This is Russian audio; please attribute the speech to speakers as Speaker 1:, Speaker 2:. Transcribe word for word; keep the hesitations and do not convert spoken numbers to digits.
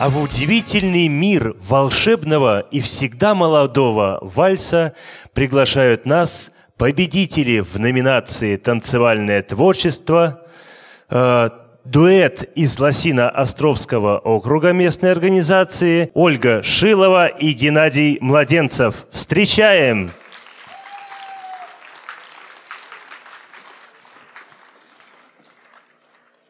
Speaker 1: А в удивительный мир волшебного и всегда молодого вальса приглашают нас победители в номинации «Танцевальное творчество», э, дуэт из Лосино-Островского округа местной организации Ольга Шилова и Геннадий Младенцев. Встречаем!